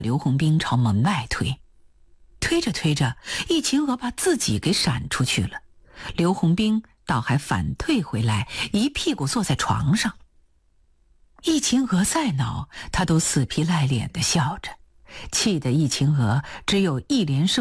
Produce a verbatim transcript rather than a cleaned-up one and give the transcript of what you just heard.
刘洪兵朝门外推，推着推着，易秦娥把自己给闪出去了。刘洪兵倒还反退回来，一屁股坐在床上。易秦娥再恼，他都死皮赖脸地笑着，气得易秦娥只有一连声